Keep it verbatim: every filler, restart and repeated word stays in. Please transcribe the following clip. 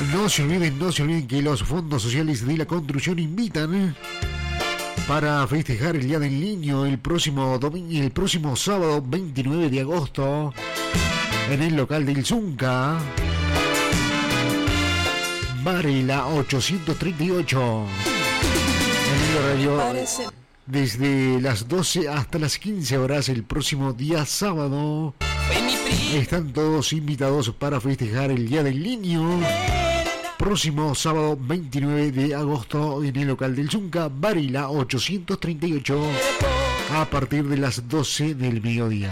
No se olviden, no se olviden que los fondos sociales de la construcción invitan para festejar el Día del Niño el próximo domingo, el próximo sábado veintinueve de agosto en el local del Zunca, Varela ochocientos treinta y ocho. En el horario desde las doce hasta las quince horas el próximo día sábado. Están todos invitados para festejar el Día del Niño. Próximo sábado veintinueve de agosto en el local del Zunca, Varela ochocientos treinta y ocho, a partir de las doce del mediodía.